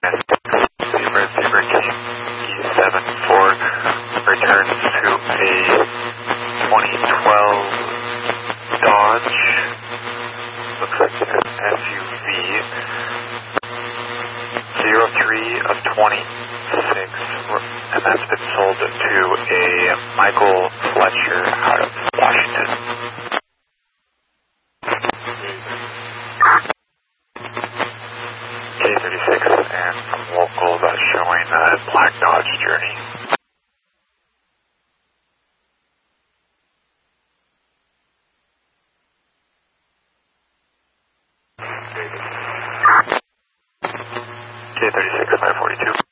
Zebra King E74 returns to a 2012 Dodge. Looks like an SUV. 03 of 26, and that's been sold to a Michael Fletcher out of Washington. K36 and from local that's showing Black Dodge Journey. K36 542.